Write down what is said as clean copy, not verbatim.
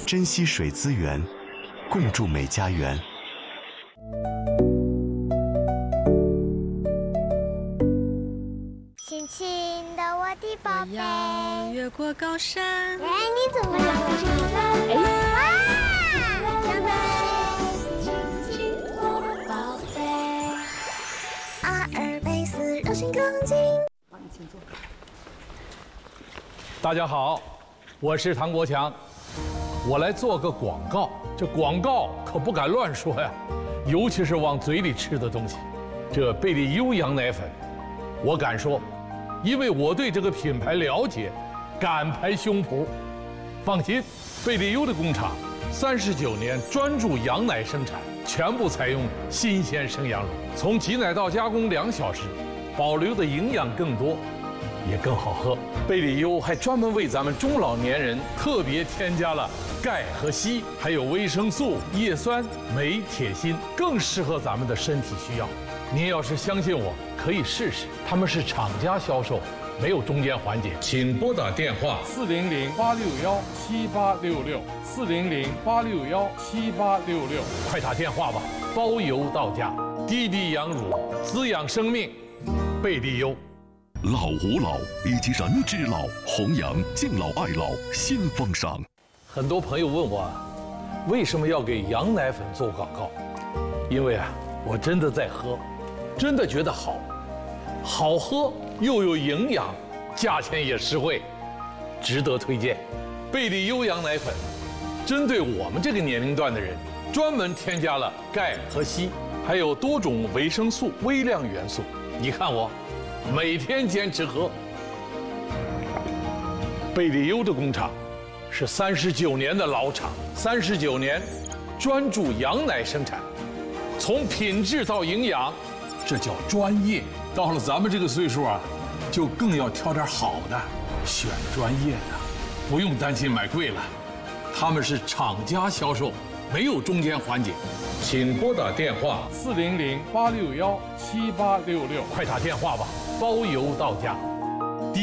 珍惜水资源，共筑美家园。 轻轻的，我的宝贝。 我要越过高山。 哎，你怎么了？哎，哇！长辈，亲亲我的宝贝。阿尔卑斯柔性钢筋。 大家好，我是唐国强，我来做个广告。这广告可不敢乱说呀，尤其是往嘴里吃的东西。这贝利优羊奶粉，我敢说，因为我对这个品牌了解，敢拍胸脯。放心，贝利优的工厂39年专注羊奶生产，全部采用新鲜生羊乳，从挤奶到加工2小时，保留的营养更多。也更好喝。贝利优还专门为咱们中老年人特别添加了钙和硒，还有维生素、叶酸、镁、铁、锌，更适合咱们的身体需要。您要是相信我，可以试试。他们是厂家销售，没有中间环节。请拨打电话400-861-7866，400-861-7866，快打电话吧，包邮到家。滴滴羊乳，滋养生命，贝利优。 老吾老以及人之老，弘扬敬老爱老新风尚。 很多朋友问我，为什么要给羊奶粉做广告？因为啊，我真的在喝，真的觉得好，好喝又有营养，价钱也实惠，值得推荐。贝利优羊奶粉，针对我们这个年龄段的人，专门添加了钙和硒，还有多种维生素、微量元素。你看我。每天坚持喝。贝利优的工厂是39年的老厂，39年专注羊奶生产，从品质到营养，这叫专业。到了咱们这个岁数啊，就更要挑点好的，选专业的，不用担心买贵了。他们是厂家销售，没有中间环节。请拨打电话400-861-7866，快打电话吧，包邮到家。